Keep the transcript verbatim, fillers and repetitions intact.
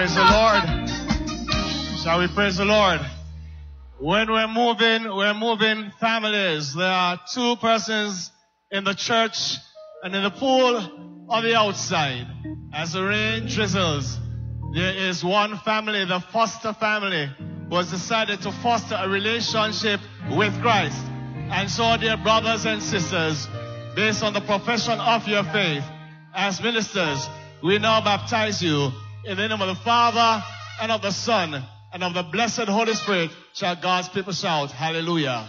Praise the Lord. Shall we praise the Lord? When we're moving, we're moving families. There are two persons in the church and in the pool on the outside. As the rain drizzles, there is one family, the Foster family, who has decided to foster a relationship with Christ. And so, dear brothers and sisters, based on the profession of your faith, as ministers, we now baptize you in the name of the Father, and of the Son, and of the blessed Holy Spirit. Shall God's people shout, hallelujah.